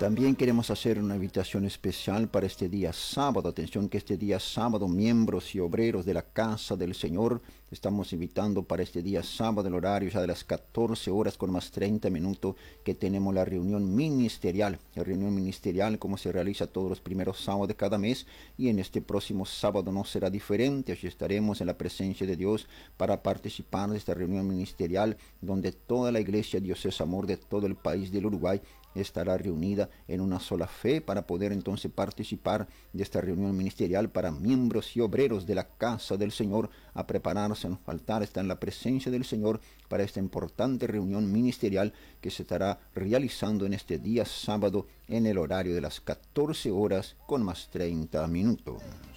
También queremos hacer una invitación especial para este día sábado. Atención que este día sábado miembros y obreros de la Casa del Señor estamos invitando para este día sábado el horario ya de las 14 horas con más 30 minutos que tenemos la reunión ministerial. La reunión ministerial como se realiza todos los primeros sábados de cada mes, y en este próximo sábado no será diferente. Allí estaremos en la presencia de Dios para participar de esta reunión ministerial donde toda la Iglesia Diocesa Amor de todo el país del Uruguay estará reunida en una sola fe para poder entonces participar de esta reunión ministerial para miembros y obreros de la Casa del Señor, a prepararse, a no faltar, está en la presencia del Señor para esta importante reunión ministerial que se estará realizando en este día sábado en el horario de las 14 horas con más 30 minutos.